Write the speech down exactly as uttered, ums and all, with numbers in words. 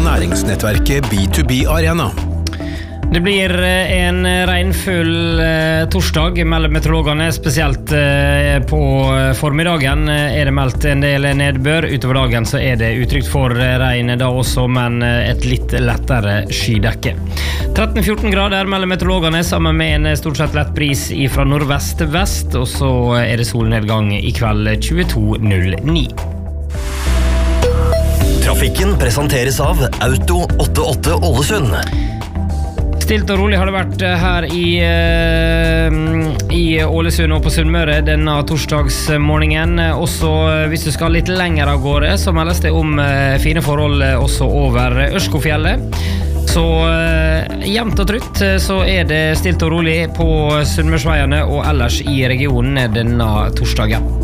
næringsnettverket B to B Arena. Det blir en regnfull torsdag mellom meteorologene, spesielt på formiddagen er det meldt en del nedbør. Utover dagen så er det utrygt for regn da også, men et litt lettere skydekke. tretten til fjorten grader mellom meteorologene, sammen med en stort sett lett bris fra nordvest til vest, og så er det solnedgang i kveld tjueto null ni. Trafikken presenteres av Auto åttiåtte Ålesund. Stilt og rolig har det vært her i, i Ålesund og på Sunnmøre denne torsdagsmorgenen. Også hvis du skal litt lenger av gårde, så meldes det om fine forhold også over Ørskofjellet. Så jevnt og trutt så er det stilt og rolig på Sunnmørsveiene og ellers i regionen denne torsdagen.